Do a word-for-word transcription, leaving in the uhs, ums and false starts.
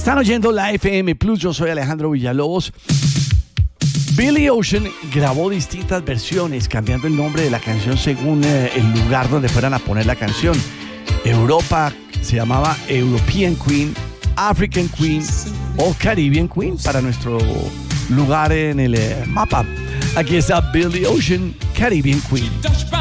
Están oyendo la F M Plus, yo soy Alejandro Villalobos. Billy Ocean grabó distintas versiones, cambiando el nombre de la canción según eh, el lugar donde fueran a poner la canción. Europa se llamaba European Queen, African Queen o Caribbean Queen para nuestro lugar en el eh, mapa. Aquí está Billy Ocean, Caribbean Queen.